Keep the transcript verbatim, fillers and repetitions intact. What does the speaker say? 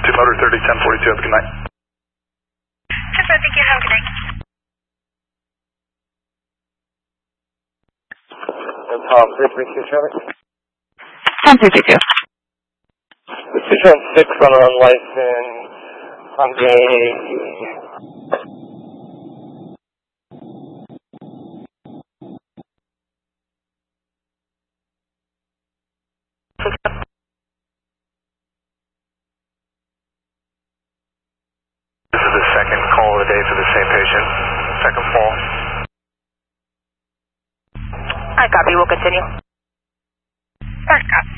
two motor thirty, ten forty-two, have a good night. Super, thank you, have a good night. And Tom, three three two traffic. Tom three three two. two seven six on unlicensed Hyundai A C. This is the second call of the day for the same patient. Second fall. I copy, we'll continue. First copy.